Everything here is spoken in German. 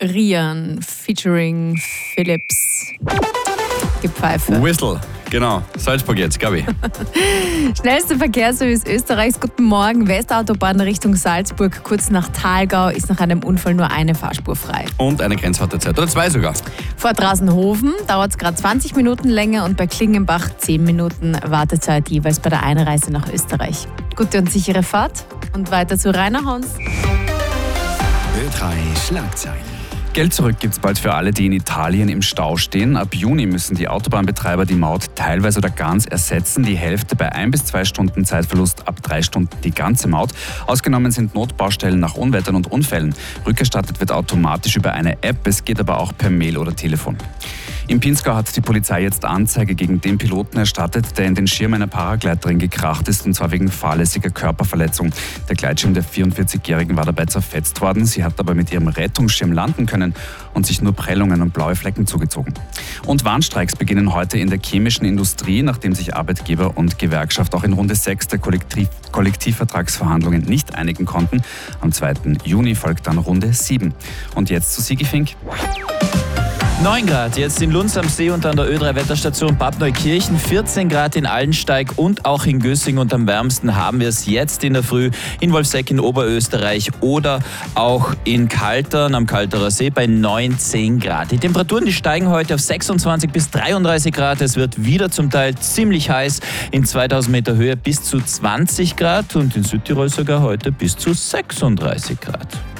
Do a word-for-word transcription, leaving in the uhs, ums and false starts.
Rian featuring Philips. Gepfeife. Whistle, genau. Salzburg jetzt, Gabi. Schnellster Verkehrsservice Österreichs. Guten Morgen. Westautobahn Richtung Salzburg, kurz nach Thalgau, ist nach einem Unfall nur eine Fahrspur frei. Und eine Grenzwartezeit, oder zwei sogar. Vor Draußenhofen dauert es gerade zwanzig Minuten länger und bei Klingenbach zehn Minuten Wartezeit jeweils bei der Einreise nach Österreich. Gute und sichere Fahrt und weiter zu Rainer Hans. Ö drei Schlagzeilen. Geld zurück gibt's bald für alle, die in Italien im Stau stehen. Ab Juni müssen die Autobahnbetreiber die Maut teilweise oder ganz ersetzen. Die Hälfte bei ein bis zwei Stunden Zeitverlust, ab drei Stunden die ganze Maut. Ausgenommen sind Notbaustellen nach Unwettern und Unfällen. Rückerstattet wird automatisch über eine App. Es geht aber auch per Mail oder Telefon. Im Pinzgau hat die Polizei jetzt Anzeige gegen den Piloten erstattet, der in den Schirm einer Paragleiterin gekracht ist, und zwar wegen fahrlässiger Körperverletzung. Der Gleitschirm der vierundvierzigjährigen war dabei zerfetzt worden. Sie hat aber mit ihrem Rettungsschirm landen können und sich nur Prellungen und blaue Flecken zugezogen. Und Warnstreiks beginnen heute in der chemischen Industrie, nachdem sich Arbeitgeber und Gewerkschaft auch in Runde sechs der Kollektiv- Kollektivvertragsverhandlungen nicht einigen konnten. Am zweiten Juni folgt dann Runde sieben. Und jetzt zu Sigi Fink. neun Grad jetzt in Lunds am See und an der Ö drei Wetterstation Bad Neukirchen, vierzehn Grad in Allensteig und auch in Gössing, und am wärmsten haben wir es jetzt in der Früh in Wolfseck in Oberösterreich oder auch in Kaltern am Kalterer See bei neunzehn Grad. Die Temperaturen, die steigen heute auf sechsundzwanzig bis dreiunddreißig Grad. Es wird wieder zum Teil ziemlich heiß, in zweitausend Meter Höhe bis zu zwanzig Grad und in Südtirol sogar heute bis zu sechsunddreißig Grad.